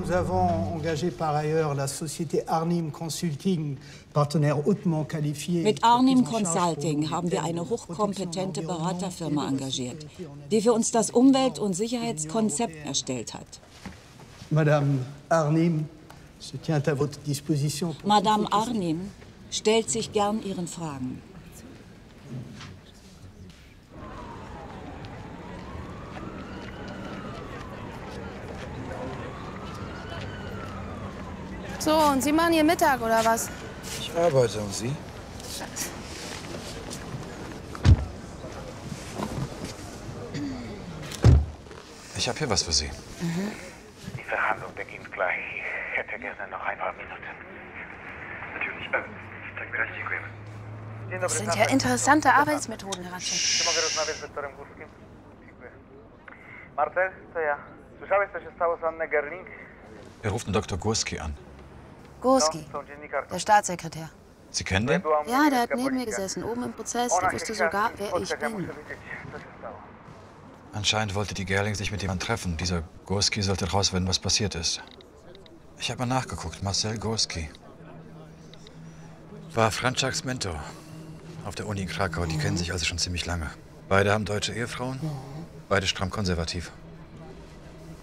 Nous avons engagé par ailleurs la société Arnim Consulting, partenaire hautement qualifié. Mit Arnim Consulting haben wir eine hochkompetente Beraterfirma engagiert, die für uns das Umwelt- und Sicherheitskonzept erstellt hat. Madame Arnim se tient à votre disposition. Madame Arnim stellt sich gern Ihren Fragen. So, und Sie machen hier Mittag, oder was? Ich arbeite, und Sie? Ich habe hier was für Sie. Die Verhandlung beginnt gleich. Ich hätte gerne noch ein paar Minuten. Natürlich. Das sind ja interessante Arbeitsmethoden, Herr Ratschek. Marcel, to ja. Słyszałeś, co się stało z Anne Gerling? Wir rufen Dr. Gurski an. Gurski, der Staatssekretär. Sie kennen den? Ja, der hat neben mir gesessen, oben im Prozess. Der wusste sogar, wer ich bin. Anscheinend wollte die Gerling sich mit jemandem treffen. Dieser Gurski sollte rausfinden, was passiert ist. Ich habe mal nachgeguckt. Marcel Gurski war Franczaks Mentor auf der Uni Krakau. Die kennen sich also schon ziemlich lange. Beide haben deutsche Ehefrauen, beide stramm konservativ.